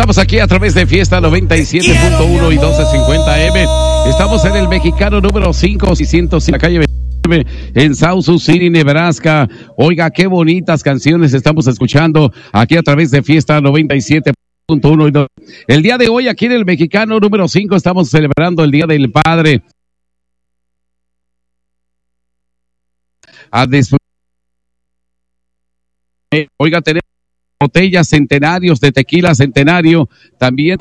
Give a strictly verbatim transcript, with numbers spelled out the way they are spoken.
Estamos aquí a través de Fiesta noventa y siete punto uno y doce cincuenta eme. Estamos en el Mexicano número cinco, seiscientos en la calle veintinueve, en South Sioux City, Nebraska. Oiga, qué bonitas canciones estamos escuchando aquí a través de Fiesta noventa y siete punto uno. El día de hoy aquí en el Mexicano número cinco estamos celebrando el Día del Padre. A disfrutar. Oiga, tenemos botellas centenarios de tequila centenario, también